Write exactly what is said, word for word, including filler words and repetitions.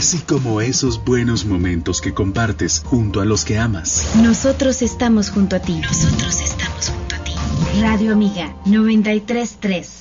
así como esos buenos momentos que compartes junto a los que amas. Nosotros estamos junto a ti. Nosotros estamos junto a ti. Radio Amiga noventa y tres punto tres.